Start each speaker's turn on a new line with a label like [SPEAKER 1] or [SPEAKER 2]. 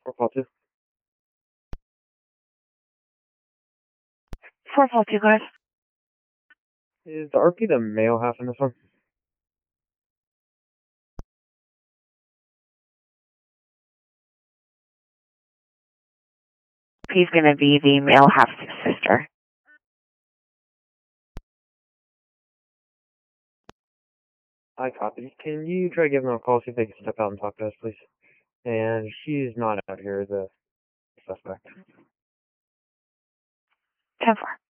[SPEAKER 1] Or call 2.
[SPEAKER 2] 442, guys.
[SPEAKER 1] Is the RP the male half in this one?
[SPEAKER 2] He's going to be the male half-sister.
[SPEAKER 1] I copy. Can you try giving them a call, see if they can step out and talk to us, please? And she's not out here, the suspect.
[SPEAKER 2] 10-4.